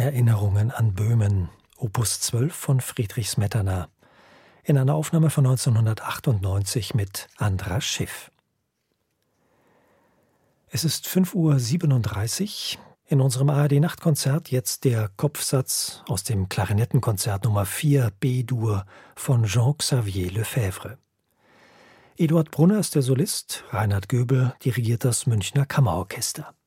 Erinnerungen an Böhmen, Opus 12 von Friedrich Smetana, in einer Aufnahme von 1998 mit Andras Schiff. Es ist 5:37 Uhr. In unserem ARD-Nachtkonzert jetzt der Kopfsatz aus dem Klarinettenkonzert Nummer 4 B-Dur von Jean-Xavier Lefebvre. Eduard Brunner ist der Solist, Reinhard Göbel dirigiert das Münchner Kammerorchester.